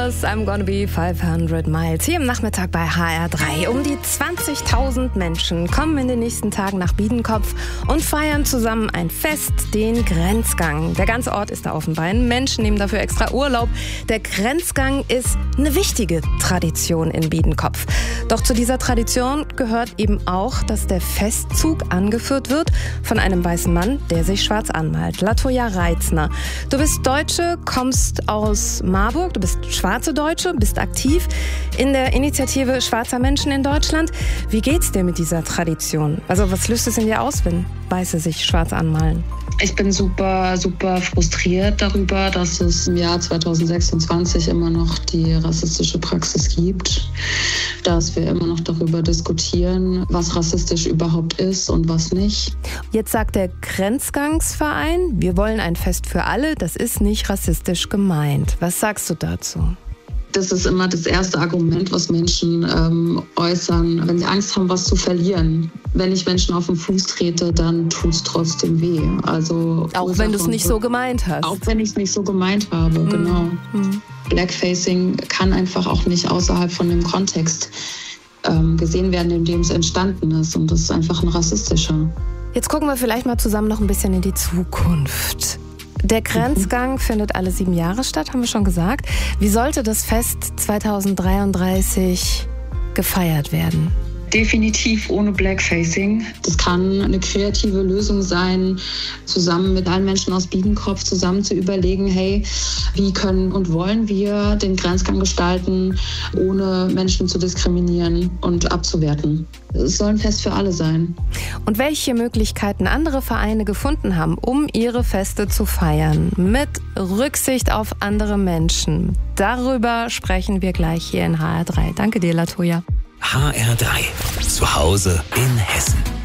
I'm gonna be 500 miles. Hier im Nachmittag bei HR3. Um die 20.000 Menschen kommen in den nächsten Tagen nach Biedenkopf und feiern zusammen ein Fest, den Grenzgang. Der ganze Ort ist da auf den Beinen. Menschen nehmen dafür extra Urlaub. Der Grenzgang ist eine wichtige Tradition in Biedenkopf. Doch zu dieser Tradition gehört eben auch, dass der Festzug angeführt wird von einem weißen Mann, der sich schwarz anmalt. Latoya Reitzner. Du bist Deutsche, kommst aus Marburg, du bist schwarze Deutsche, bist aktiv in der Initiative Schwarzer Menschen in Deutschland. Wie geht's dir mit dieser Tradition? Also was löst es in dir aus, wenn Weiße sich schwarz anmalen? Ich bin super frustriert darüber, dass es im Jahr 2026 immer noch die rassistische Praxis gibt, dass wir immer noch darüber diskutieren, was rassistisch überhaupt ist und was nicht. Jetzt sagt der Grenzgangsverein, wir wollen ein Fest für alle, das ist nicht rassistisch gemeint. Was sagst du dazu? Das ist immer das erste Argument, was Menschen äußern, wenn sie Angst haben, was zu verlieren. Wenn ich Menschen auf den Fuß trete, dann tut es trotzdem weh. Also auch wenn du es nicht so gemeint hast. Auch wenn ich es nicht so gemeint habe, genau. Blackfacing kann einfach auch nicht außerhalb von dem Kontext gesehen werden, in dem es entstanden ist. Und das ist einfach ein rassistischer. Jetzt gucken wir vielleicht mal zusammen noch ein bisschen in die Zukunft. Der Grenzgang findet alle 7 Jahre statt, haben wir schon gesagt. Wie sollte das Fest 2033 gefeiert werden? Definitiv ohne Blackfacing. Das kann eine kreative Lösung sein, zusammen mit allen Menschen aus Biedenkopf zusammen zu überlegen, hey, wie können und wollen wir den Grenzgang gestalten, ohne Menschen zu diskriminieren und abzuwerten. Es soll ein Fest für alle sein. Und welche Möglichkeiten andere Vereine gefunden haben, um ihre Feste zu feiern, mit Rücksicht auf andere Menschen, darüber sprechen wir gleich hier in HR3. Danke dir, Latoya. HR3. Zu Hause in Hessen.